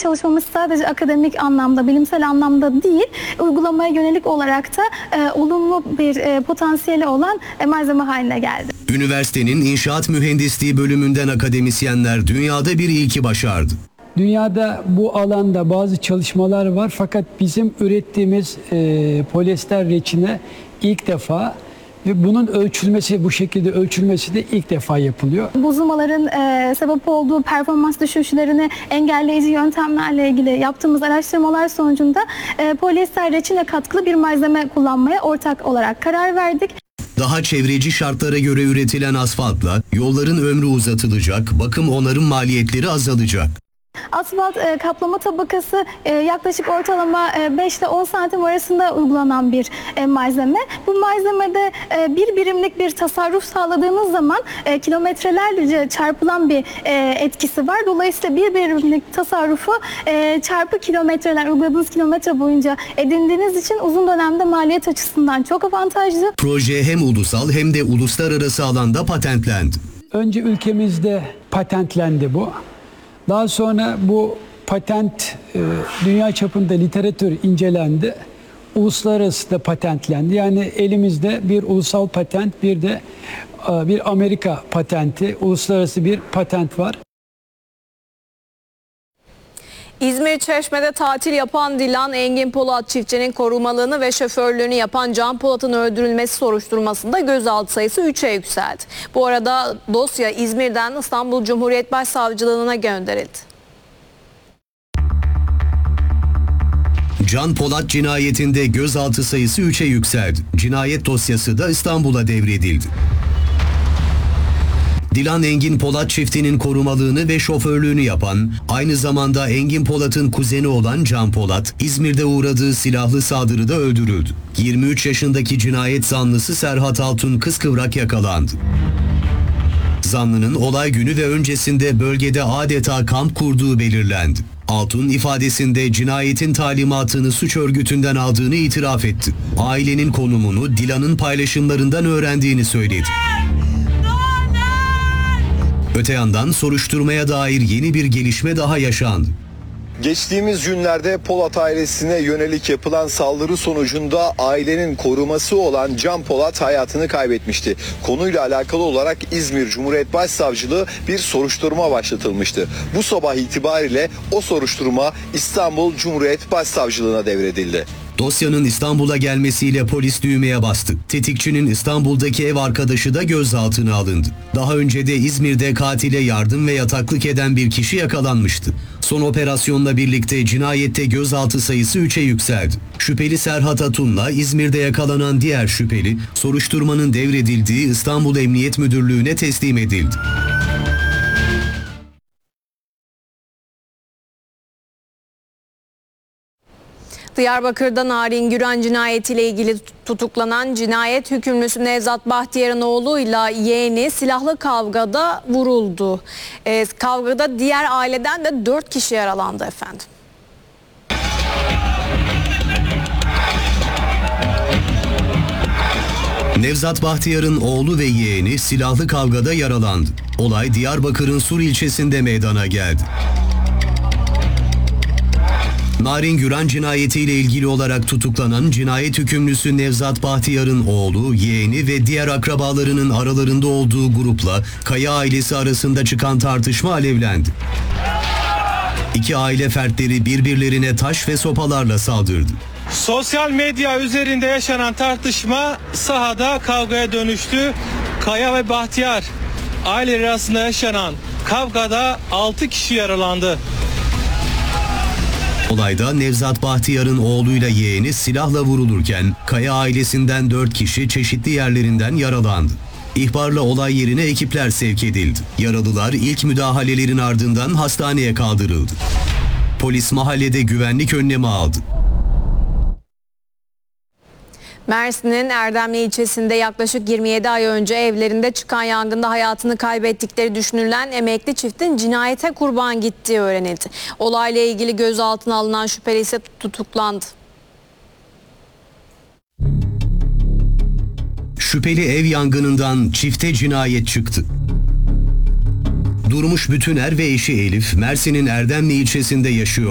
çalışmamız sadece akademik anlamda, bilimsel anlamda değil, uygulamaya yönelik olarak da olumlu bir potansiyeli olan malzeme haline geldi. Üniversitenin İnşaat Mühendisliği bölümünden akademisyenler dünyada bir ilki başardı. Dünyada bu alanda bazı çalışmalar var fakat bizim ürettiğimiz polyester reçine ilk defa ve bunun ölçülmesi, bu şekilde ölçülmesi de ilk defa yapılıyor. Bozulmaların sebep olduğu performans düşüşlerini engelleyici yöntemlerle ilgili yaptığımız araştırmalar sonucunda polyester reçine katkılı bir malzeme kullanmaya ortak olarak karar verdik. Daha çevreci şartlara göre üretilen asfaltla yolların ömrü uzatılacak, bakım onarım maliyetleri azalacak. Asfalt kaplama tabakası yaklaşık ortalama 5 ile 10 santim arasında uygulanan bir malzeme. Bu malzemede bir birimlik bir tasarruf sağladığınız zaman kilometrelerce çarpılan bir etkisi var. Dolayısıyla bir birimlik tasarrufu çarpı kilometreler, uyguladığınız kilometre boyunca edindiğiniz için uzun dönemde maliyet açısından çok avantajlı. Proje hem ulusal hem de uluslararası alanda patentlendi. Önce ülkemizde patentlendi bu. Daha sonra bu patent dünya çapında literatür incelendi. Uluslararası da patentlendi. Yani elimizde bir ulusal patent, bir de bir Amerika patenti, uluslararası bir patent var. İzmir Çeşme'de tatil yapan Dilan Engin Polat çiftçinin korumalığını ve şoförlüğünü yapan Can Polat'ın öldürülmesi soruşturmasında gözaltı sayısı 3'e yükseldi. Bu arada dosya İzmir'den İstanbul Cumhuriyet Başsavcılığına gönderildi. Can Polat cinayetinde gözaltı sayısı 3'e yükseldi. Cinayet dosyası da İstanbul'a devredildi. Dilan Engin Polat çiftinin korumalığını ve şoförlüğünü yapan, aynı zamanda Engin Polat'ın kuzeni olan Can Polat, İzmir'de uğradığı silahlı saldırıda öldürüldü. 23 yaşındaki cinayet zanlısı Serhat Altun kıskıvrak yakalandı. Zanlının olay günü ve öncesinde bölgede adeta kamp kurduğu belirlendi. Altun ifadesinde cinayetin talimatını suç örgütünden aldığını itiraf etti. Ailenin konumunu Dilan'ın paylaşımlarından öğrendiğini söyledi. Öte yandan soruşturmaya dair yeni bir gelişme daha yaşandı. Geçtiğimiz günlerde Polat ailesine yönelik yapılan saldırı sonucunda ailenin koruması olan Can Polat hayatını kaybetmişti. Konuyla alakalı olarak İzmir Cumhuriyet Başsavcılığı bir soruşturma başlatılmıştı. Bu sabah itibariyle o soruşturma İstanbul Cumhuriyet Başsavcılığına devredildi. Dosyanın İstanbul'a gelmesiyle polis düğmeye bastı. Tetikçinin İstanbul'daki ev arkadaşı da gözaltına alındı. Daha önce de İzmir'de katile yardım ve yataklık eden bir kişi yakalanmıştı. Son operasyonla birlikte cinayette gözaltı sayısı 3'e yükseldi. Şüpheli Serhat Atun'la İzmir'de yakalanan diğer şüpheli, soruşturmanın devredildiği İstanbul Emniyet Müdürlüğü'ne teslim edildi. Diyarbakır'da Narin Güran cinayetiyle ilgili tutuklanan cinayet hükümlüsü Nevzat Bahtiyar'ın oğluyla yeğeni silahlı kavgada vuruldu. Kavgada diğer aileden de 4 kişi yaralandı efendim. Nevzat Bahtiyar'ın oğlu ve yeğeni silahlı kavgada yaralandı. Olay Diyarbakır'ın Sur ilçesinde meydana geldi. Narin Güran cinayetiyle ilgili olarak tutuklanan cinayet hükümlüsü Nevzat Bahtiyar'ın oğlu, yeğeni ve diğer akrabalarının aralarında olduğu grupla Kaya ailesi arasında çıkan tartışma alevlendi. İki aile fertleri birbirlerine taş ve sopalarla saldırdı. Sosyal medya üzerinde yaşanan tartışma sahada kavgaya dönüştü. Kaya ve Bahtiyar aileleri arasında yaşanan kavgada 6 kişi yaralandı. Olayda Nevzat Bahtiyar'ın oğluyla yeğeni silahla vurulurken Kaya ailesinden 4 kişi çeşitli yerlerinden yaralandı. İhbarla olay yerine ekipler sevk edildi. Yaralılar ilk müdahalelerin ardından hastaneye kaldırıldı. Polis mahallede güvenlik önlemi aldı. Mersin'in Erdemli ilçesinde yaklaşık 27 ay önce evlerinde çıkan yangında hayatını kaybettikleri düşünülen emekli çiftin cinayete kurban gittiği öğrenildi. Olayla ilgili gözaltına alınan şüpheli ise tutuklandı. Şüpheli ev yangınından çifte cinayet çıktı. Durmuş Bütüner ve eşi Elif, Mersin'in Erdemli ilçesinde yaşıyor.